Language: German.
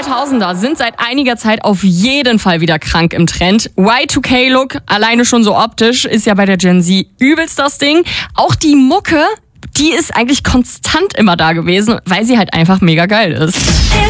2000er sind seit einiger Zeit auf jeden Fall wieder krank im Trend. Y2K-Look, alleine schon so optisch, ist ja bei der Gen Z übelst das Ding. Auch die Mucke, die ist eigentlich konstant immer da gewesen, weil sie halt einfach mega geil ist.